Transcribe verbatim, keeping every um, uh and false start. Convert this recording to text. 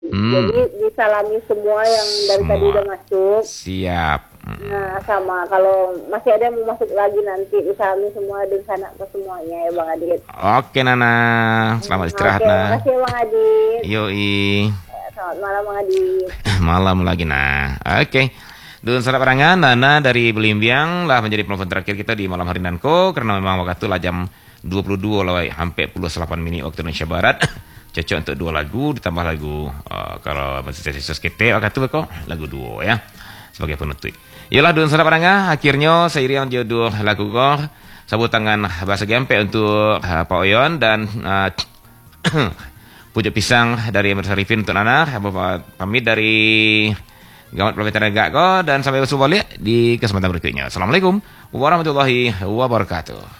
Hmm. Jadi disalami semua yang dari Semua. tadi udah masuk. Siap. Hmm. Nah, sama kalau masih ada yang mau masuk lagi nanti disalami semua dan sana ke semuanya ya Bang Adit. Oke Nana, selamat istirahat Oke, Nah. makasih ya Bang Adit. Yoi. Ya, selamat malam Bang Adit. Malam lagi Nah. Oke. Dun saudara perangan, Nana dari Belimbiang lah menjadi penelpon terakhir kita di malam hari nanko karena memang waktu lah jam dua puluh dua lewat hampir puluh delapan menit waktu Indonesia Barat. Cocok untuk dua lagu ditambah lagu uh, kalau masih sos kete waktu itu kok lagu duo ya sebagai penutup. Yalah dun saudara perangan, akhirnya seiring jodoh lagu kok sabut tangan bahasa gempe untuk uh, Pak Oyon dan uh, pucuk pisang dari Emir Sarifin untuk Nana. Pamit dari Gamat Proletar Gak kok dan sampai berjumpa balik di kesempatan berikutnya. Assalamualaikum warahmatullahi wabarakatuh.